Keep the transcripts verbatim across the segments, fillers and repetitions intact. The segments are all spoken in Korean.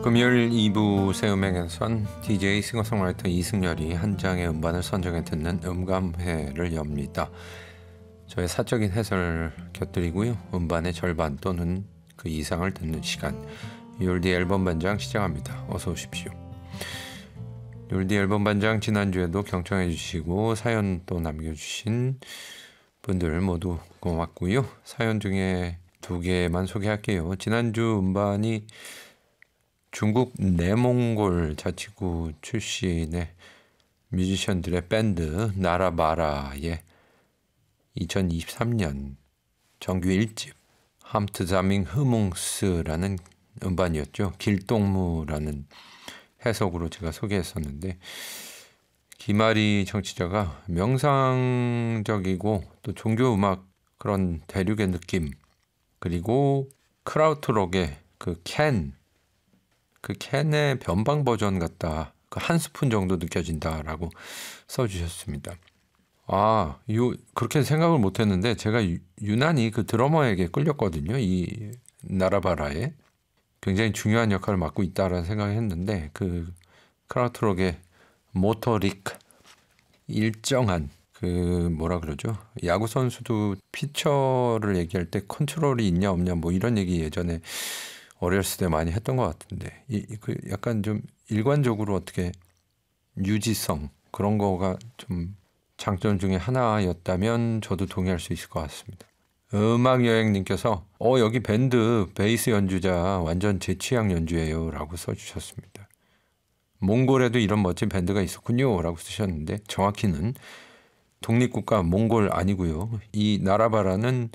금요일 이 부 새음악연선 디제이 싱어송라이터 이승열이 한 장의 음반을 선정해 듣는 음감회를 엽니다. 저의 사적인 해설을 곁들이고요. 음반의 절반 또는 그 이상을 듣는 시간. 율디 앨범 반장 시작합니다. 어서 오십시오. 율디 앨범 반장 지난주에도 경청해 주시고 사연 또 남겨주신 분들 모두 고맙고요. 사연 중에 두 개만 소개할게요. 지난주 음반이 중국 내몽골 자치구 출신의 뮤지션들의 밴드 나라바라의 이천이십삼 년 정규 일 집 함트자밍 흐뭉스라는 음반이었죠. 길동무라는 해석으로 제가 소개했었는데 김아리 청취자가 명상적이고 또 종교음악 그런 대륙의 느낌 그리고 크라우트록의 그 캔, 그 캔의 변방 버전 같다. 그 한 스푼 정도 느껴진다라고 써주셨습니다. 아, 요 그렇게 생각을 못했는데 제가 유, 유난히 그 드러머에게 끌렸거든요. 이 나라바라에 굉장히 중요한 역할을 맡고 있다라는 생각을 했는데 그 크라우트록의 모토릭 일정한 그 뭐라 그러죠? 야구 선수도 피처를 얘기할 때 컨트롤이 있냐 없냐 뭐 이런 얘기 예전에 어렸을 때 많이 했던 것 같은데 이 그 약간 좀 일관적으로 어떻게 유지성 그런 거가 좀 장점 중에 하나였다면 저도 동의할 수 있을 것 같습니다. 음악여행님께서 어 여기 밴드 베이스 연주자 완전 제 취향 연주예요 라고 써주셨습니다. 몽골에도 이런 멋진 밴드가 있었군요 라고 쓰셨는데 정확히는 독립국가 몽골 아니고요. 이 나라바라는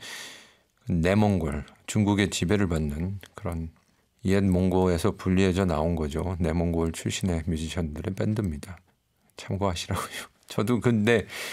내몽골 중국의 지배를 받는 그런 옛 몽골에서 분리해져 나온 거죠. 내몽골 출신의 뮤지션들의 밴드입니다. 참고하시라고요. 저도 근데